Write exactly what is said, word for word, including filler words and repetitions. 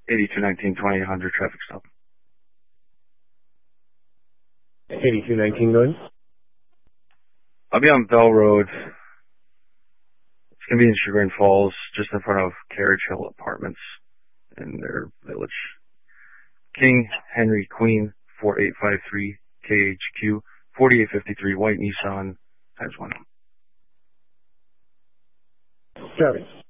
eighty-two nineteen twenty-eight hundred traffic stop. eighty-two nineteen going? I'll be on Bell Road. It's going to be in Chagrin Falls, just in front of Carriage Hill Apartments in their village. King Henry Queen four eight five three K H Q forty-eight fifty-three white Nissan times one. Copy.